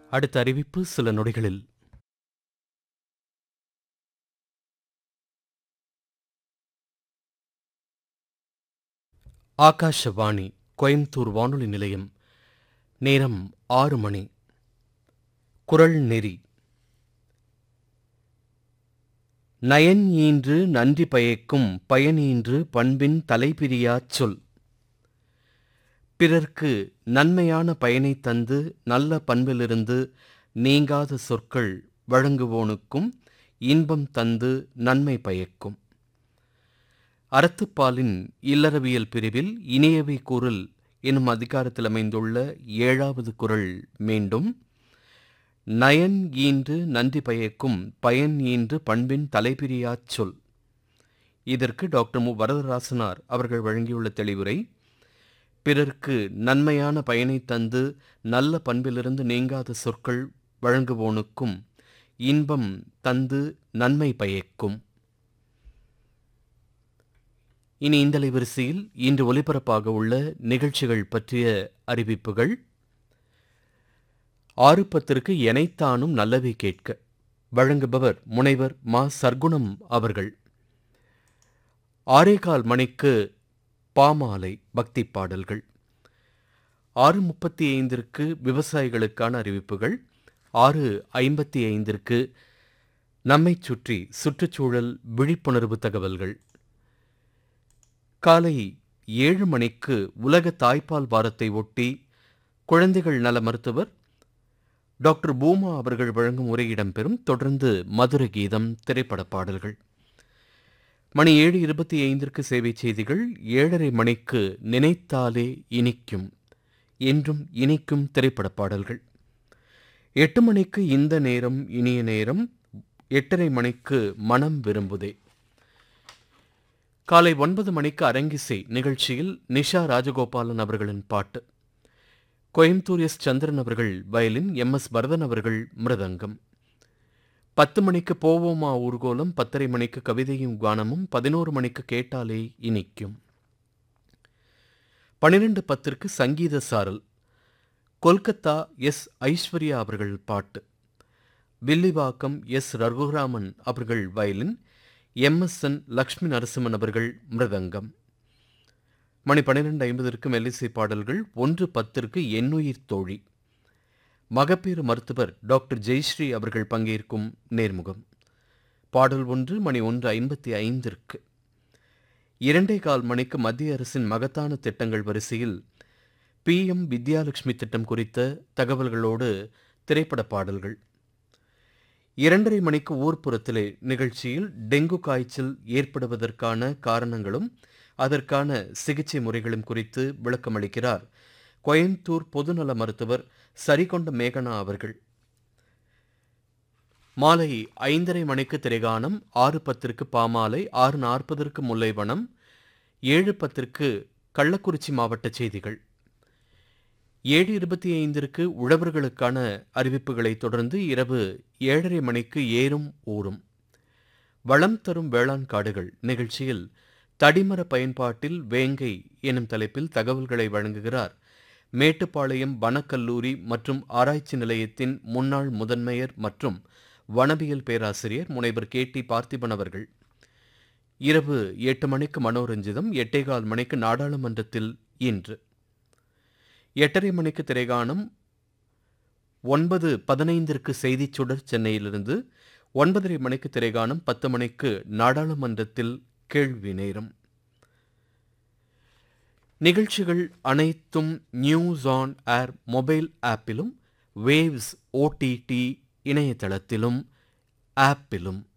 அடுத்த அறிவிப்பு சில நொடிகளில். ஆகாஷவாணி கோயம்புத்தூர் வானொலி நிலையம். நேரம் 6 மணி. குறள் நெறி. நயன் ஈன்று நன்றி பயக்கும் பயனீன்று பண்பின் தலைபிரியாச் சொல். பிறர்க்கு நன்மையான பயனைத் தந்து நல்ல பண்பிலிருந்து நீங்காத சொற்கள் வழங்குவோனுக்கும் இன்பம் தந்து நன்மை பயக்கும். அறத்துப்பாலின் இல்லறவியல் பிரிவில் இனியவை கூறல் எனும் அதிகாரத்தில் அமைந்துள்ள 7வது குறள் மீண்டும் நயன் ஈன்று நன்றி பயக்கும் பயன் ஈன்று பண்பின் தலைபிரியாச் சொல். இதற்கு டாக்டர் மு. வரதராசனார் அவர்கள் வழங்கியுள்ள தெளிவுரை: பிறர்க்கு நன்மையான பயனைத் தந்து நல்ல பண்பிலிருந்து நீங்காத சொற்கள் வழங்குவோனுக்கும் இன்பம் தந்து நன்மை பயக்கும். இனி இந்த அலைவரிசையில் இன்று ஒலிபரப்பாக உள்ள நிகழ்ச்சிகள் பற்றிய அறிவிப்புகள். 6:10 எனைத்தானும் நல்லவை கேட்க வழங்குபவர் முனைவர் மா. சர்க்குணம் அவர்கள். 6:15 பாமாலை பக்தி பாடல்கள். 6:35 விவசாயிகளுக்கான அறிவிப்புகள். 6:55 நம்மைச் சுற்றி சுற்றுச்சூழல் விழிப்புணர்வு தகவல்கள். காலை 7 மணிக்கு உலக தாய்ப்பால் வாரத்தை ஒட்டி குழந்தைகள் நல மருத்துவர் டாக்டர் பூமா அவர்கள் வழங்கும் உரை இடம்பெறும். தொடர்ந்து மதுர கீதம், திரைப்பட பாடல்கள். மணி 7:25 சேவை செய்திகள். 7:30 மணிக்கு நினைத்தாலே இனிக்கும் என்றும் இனிக்கும் திரைப்பட பாடல்கள். 8 மணிக்கு இந்த நேரம் இனிய நேரம். 8:30 மணிக்கு மனம் விரும்புதே. காலை 9 மணிக்கு அரங்கிசை நிகழ்ச்சியில் நிஷா ராஜகோபாலன் அவர்களின் பாட்டு. கோயம்புத்தூர் எஸ். சந்திரன் அவர்கள் வயலின், எம்.எஸ். பரதன் அவர்கள் மிருதங்கம். 10 மணிக்கு போவோமா ஊர்கோலம். 10:30 மணிக்கு கவிதையும் கானமும். 11 மணிக்கு கேட்டாலே இனிக்கும். 12:10 சங்கீத சாரல். கொல்கத்தா எஸ். ஐஸ்வர்யா அவர்கள் பாட்டு. வில்லிவாக்கம் எஸ். ரகுராமன் அவர்கள் வயலின், எம்.எஸ்.என். லக்ஷ்மி நரசிம்மன் அவர்கள் மிருதங்கம். மணி 12:50 மெல்லிசை பாடல்கள். 1:10 எண்ணுயிர் தோழி. மகப்பேறு மருத்துவர் டாக்டர் ஜெயஸ்ரீ அவர்கள் பங்கேற்கும் நேர்முகம். பாடல் 1 மணி 1:55. 2:15 மணிக்கு மத்திய அரசின் மகத்தான திட்டங்கள் வரிசையில் PM வித்யாலட்சுமி திட்டம் குறித்த தகவல்களோடு திரைப்பட பாடல்கள். 2:30 மணிக்கு ஊர்ப்புறத்திலே நிகழ்ச்சியில் டெங்கு காய்ச்சல் ஏற்படுவதற்கான காரணங்களும் அதற்கான சிகிச்சை முறைகளும் குறித்து விளக்கமளிக்கிறார் கோயம்புத்தூர் பொதுநல மருத்துவர் சரிகொண்ட மேகனா அவர்கள். மாலை 5:30 மணிக்கு திரைகானம். 6:10 பாமாலை. 6:40 முல்லைவனம். 7:10 கள்ளக்குறிச்சி மாவட்ட செய்திகள். 7:25 உழவர்களுக்கான அறிவிப்புகளை தொடர்ந்து இரவு 7:30 மணிக்கு ஏறும் ஊரும் வளம் தரும் வேளாண் காடுகள் நிகழ்ச்சியில் தடிமர பயன்பாட்டில் வேங்கை எனும் தலைப்பில் தகவல்களை வழங்குகிறார் மேட்டுப்பாளையம் வனக்கல்லூரி மற்றும் ஆராய்ச்சி நிலையத்தின் முன்னாள் முதன்மையர் மற்றும் வனவியல் பேராசிரியர் முனைவர் KT பார்த்திபன் அவர்கள். இரவு 8 மணிக்கு மனோரஞ்சிதம். 8:15 மணிக்கு நாடாளுமன்றத்தில் இன்று. 8:30 மணிக்கு திரைகானம். 9:15 செய்திச் சுடர் சென்னையிலிருந்து. 9:30 மணிக்கு திரைகானம். 10 மணிக்கு நாடாளுமன்றத்தில் கேள்வி நேரம். நிகழ்ச்சிகள் அனைத்தும் news on air mobile ஆப்பிலும் waves OTT இணையதளத்திலும் ஆப்பிலும்